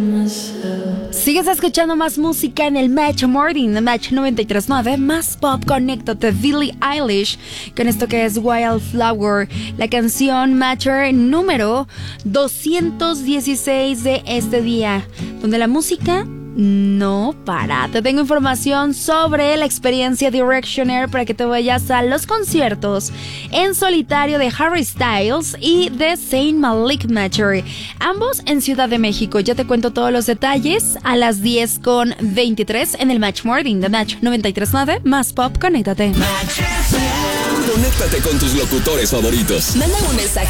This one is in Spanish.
Sigues escuchando más música en el Match Morning de Match 93.9, más pop. Conéctate, Billie Eilish, con esto que es Wildflower, la canción Matcher número 216 de este día, donde la música no para. Te tengo información sobre la experiencia Directioner para que te vayas a los conciertos en solitario de Harry Styles y de Zayn Malik Matcher, ambos en Ciudad de México. Ya te cuento todos los detalles a las 10:23 en el Match Morning de Match 93.9, más pop. Conéctate. Conéctate con tus locutores favoritos. Manda un mensaje